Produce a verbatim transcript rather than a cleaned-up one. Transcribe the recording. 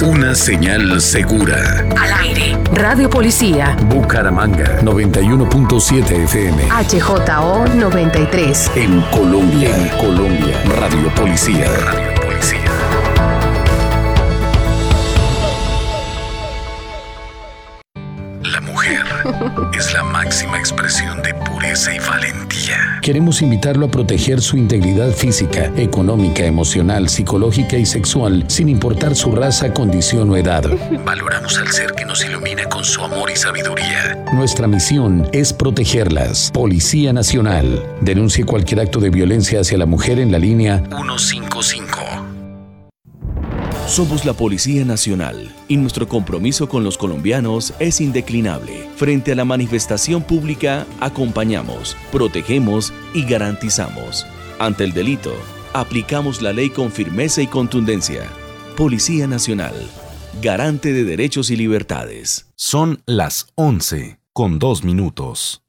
Una señal segura. Al aire. Radio Policía. Bucaramanga, noventa y uno punto siete F M. H J O noventa y tres. En Colombia, en Colombia. Radio Policía. Radio Policía. La mujer es la máxima expresión de pureza y valentía. Queremos invitarlo a proteger su integridad física, económica, emocional, psicológica y sexual, sin importar su raza, condición o edad. Valoramos al ser que nos ilumina con su amor y sabiduría. Nuestra misión es protegerlas. Policía Nacional. Denuncie cualquier acto de violencia hacia la mujer en la línea ciento cincuenta y cinco. Somos la Policía Nacional y nuestro compromiso con los colombianos es indeclinable. Frente a la manifestación pública, acompañamos, protegemos y garantizamos. Ante el delito, aplicamos la ley con firmeza y contundencia. Policía Nacional, garante de derechos y libertades. Son las once con dos minutos.